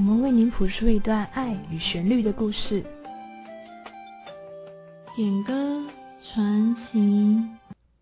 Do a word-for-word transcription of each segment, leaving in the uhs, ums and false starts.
们为您谱出一段爱与旋律的故事。点歌传情。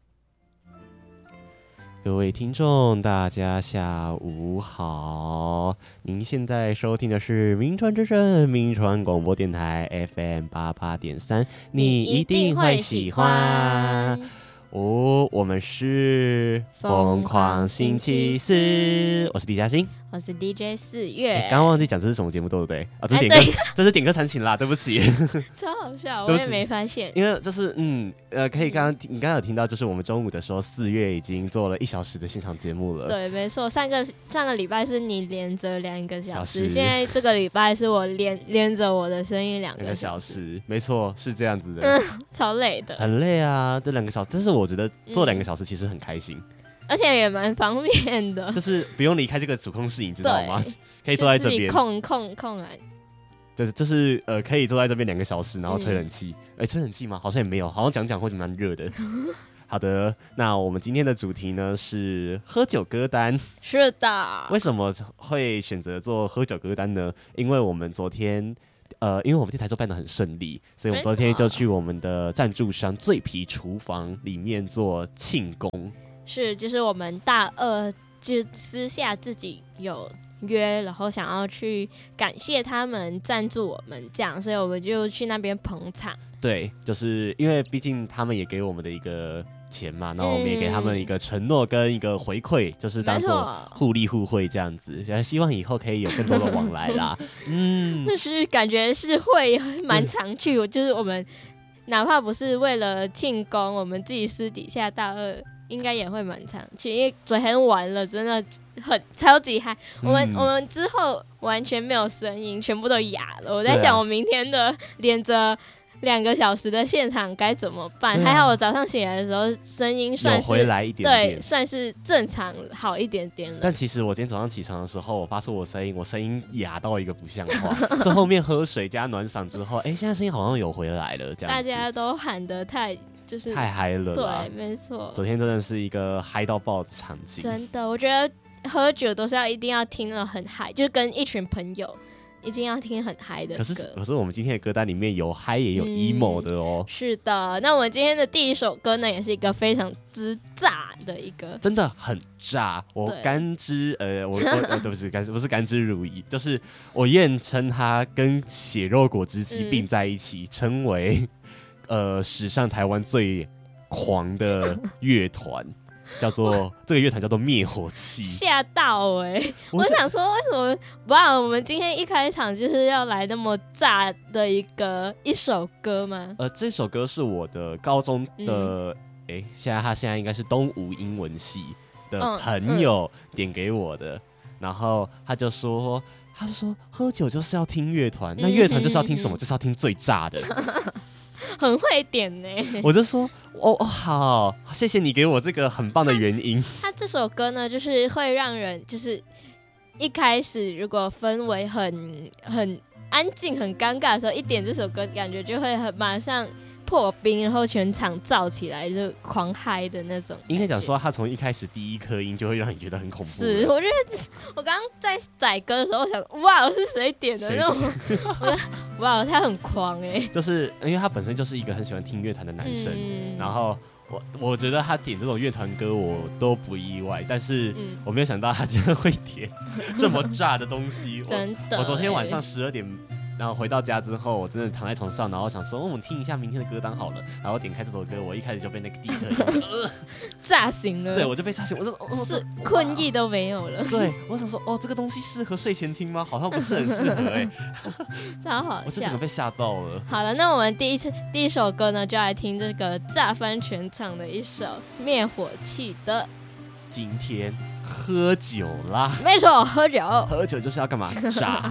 各位听众，大家下午好！您现在收听的是民传之声民传广播电台 F M 八八点三，你一定会喜欢哦。我们是疯狂星期四，我是李嘉欣， 我是 D J 四月。 刚刚忘记讲这是什么节目，对不对？啊，这是点歌， 哎、 这是点歌传情啦，对不起， 超好笑，我也没发现。 因为就是嗯呃，可以刚刚你刚刚有听到，就是我们中午的时候，四月已经做了一小时的现场节目了。 对，没错，上个上个礼拜是你连着两个小时， 小时现在这个礼拜是我连连着我的声音两个小时， 小时，没错，是这样子的。 嗯，超累的， 很累啊，这两个小时，但是我觉得做两个小时其实很开心。嗯而且也蛮方便的， 就是不用离开这个主控室，你知道吗？可以坐在这边， 控控控来。 对，就是呃，可以坐在这边两个小时，然后吹冷气。哎、嗯，吹冷气吗？好像也没有，好像讲讲或者蛮热的。好的，那我们今天的主题呢是喝酒歌单。 是的。 为什么会选择做喝酒歌单呢？因为我们昨天。呃，因为我们这台州办得很顺利，所以我们昨天就去我们的赞助商醉皮厨房里面做庆功。 是，就是我们大二就私下自己有约，然后想要去感谢他们赞助我们这样，所以我们就去那边捧场。对， 就是因为毕竟他们也给我们的一个钱嘛，然后我们也给他们一个承诺跟一个回馈，嗯、就是当做互利互惠这样子。希望以后可以有更多的往来啦。嗯， 就是感觉是会蛮常去，就是我们哪怕不是为了庆功，我们自己私底下大二应该也会蛮常去，因为昨天玩了真的很超级嗨。我们、嗯、我们之后完全没有声音，全部都哑了。我在想，我明天的连着两个小时的现场该怎么办？啊、还好我早上起来的时候声音算是有回来一点点， 对，算是正常好一点点了。 但其实我今天早上起床的时候，我发出我声音，我声音哑到一个不像话，是后面喝水加暖嗓之后，哎、欸，现在声音好像有回来了，这样子。 大家都喊得太。就是太嗨了啦， 对，没错。 昨天真的是一个嗨到爆的场景。 真的，我觉得喝酒都是要一定要听了很嗨，就是跟一群朋友一定要听很嗨的歌。 可是，可是我们今天的歌单里面有嗨也有 emo 的哦、嗯。 是的，那我们今天的第一首歌呢，也是一个非常之炸的一个， 真的很炸。我甘之呃，我我、呃、对不起，甘不是甘之如饴，就是我愿称它跟血肉果汁机并在一起，称、嗯、为。呃，史上台湾最狂的乐团叫做这个乐团叫做灭火器， 吓到哎、欸！我想说，为什么不然我们今天一开场就是要来那么炸的一个一首歌吗？ 呃，这首歌是我的高中的，哎、嗯欸，现在他现在应该是东吴英文系的朋友点给我的，嗯嗯、然后他就说，他就说喝酒就是要听乐团，那乐团就是要听什么？嗯、就是要听最炸的。 很会点呢， 我就说哦哦好，谢谢你给我这个很棒的原因。 他这首歌呢，就是会让人就是一开始如果氛围很很安静、很尴尬的时候，一点这首歌，感觉就会很马上破冰，然后全场燥起来，就狂嗨的那种。 应该讲说，他从一开始第一颗音就会让你觉得很恐怖。 是，我觉得我刚刚在载歌的时候，我想，哇，是谁点的那种？哇，他很狂哎、欸！ 就是因为他本身就是一个很喜欢听乐团的男生，嗯、然后我我觉得他点这种乐团歌我都不意外，但是我没有想到他竟然会点这么炸的东西。 真的、欸， 我昨天晚上十二点。然后回到家之后，我真的躺在床上，然后想说，哦，我们听一下明天的歌单好了。然后点开这首歌，我一开始就被那个第一颗音炸醒了。 对，我就被炸醒，我说，哦， 是困意都没有了。 对，我想说，哦，这个东西适合睡前听吗？好像不是很适合哎、欸， 超好笑， 我就整个被吓到了。 好了，那我们第一次第一首歌呢，就来听这个炸翻全场的一首灭火器的。 今天喝酒啦， 没错，喝酒， 喝酒就是要干嘛？炸。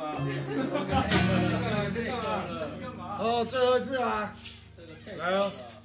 哦，最后一次啊，来哦。